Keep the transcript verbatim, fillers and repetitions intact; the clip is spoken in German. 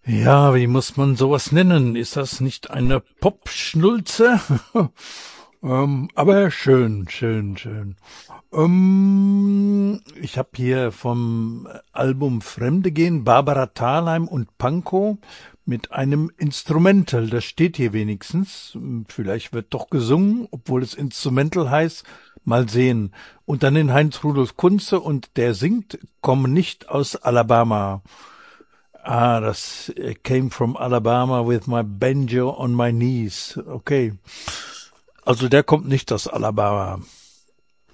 Ja, wie muss man sowas nennen? Ist das nicht eine Popschnulze? ähm, aber schön, schön, schön. Ähm, ich habe hier vom Album Fremde gehen Barbara Thalheim und Pankow mit einem Instrumental. Das steht hier wenigstens. Vielleicht wird doch gesungen, obwohl es Instrumental heißt. Mal sehen. Und dann den Heinz Rudolf Kunze und der singt, kommen nicht aus Alabama. Ah, das äh, came from Alabama with my banjo on my knees. Okay. Also der kommt nicht aus Alabama.